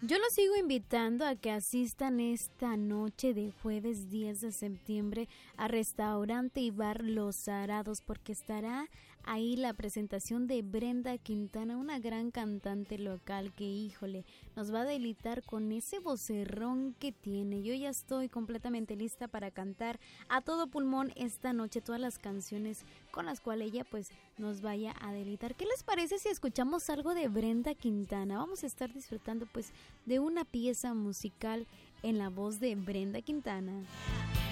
Yo los sigo invitando a que asistan esta noche de jueves 10 de septiembre a Restaurante y Bar Los Arados, porque estará ahí la presentación de Brenda Quintana, una gran cantante local que, híjole, nos va a deleitar con ese vocerrón que tiene. Yo ya estoy completamente lista para cantar a todo pulmón esta noche todas las canciones con las cuales ella pues nos vaya a deleitar. ¿Qué les parece si escuchamos algo de Brenda Quintana? Vamos a estar disfrutando pues de una pieza musical en la voz de Brenda Quintana.